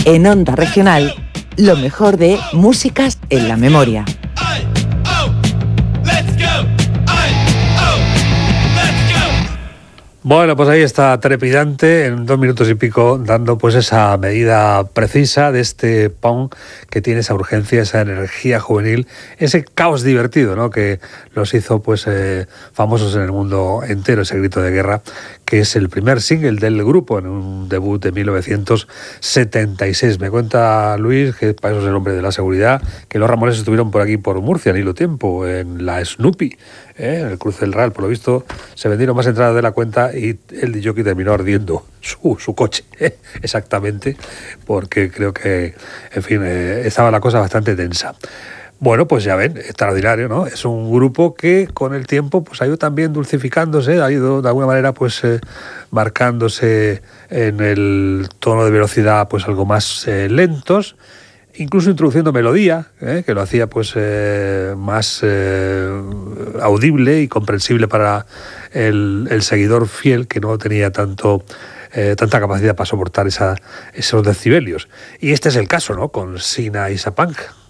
En Onda Regional, lo mejor de Músicas en la Memoria. Bueno, pues ahí está trepidante, en 2 minutos y pico, dando pues esa medida precisa de este punk que tiene esa urgencia, esa energía juvenil, ese caos divertido, ¿no?, que los hizo pues famosos en el mundo entero, ese grito de guerra, que es el primer single del grupo en un debut de 1976. Me cuenta Luis, que para eso es el hombre de la seguridad, que los Ramones estuvieron por aquí, por Murcia, en hilo tiempo, en la Snoopy, en el cruce del Real. Por lo visto se vendieron más entradas de la cuenta y el DJ terminó ardiendo su coche, exactamente, porque creo que, en fin, estaba la cosa bastante tensa. Bueno, pues ya ven, extraordinario, ¿no? Es un grupo que con el tiempo pues ha ido también dulcificándose, ha ido de alguna manera pues marcándose en el tono de velocidad pues algo más lentos, incluso introduciendo melodía, que lo hacía pues más audible y comprensible para el seguidor fiel, que no tenía tanta capacidad para soportar esos decibelios. Y este es el caso, ¿no?, con Sina Isa Punk.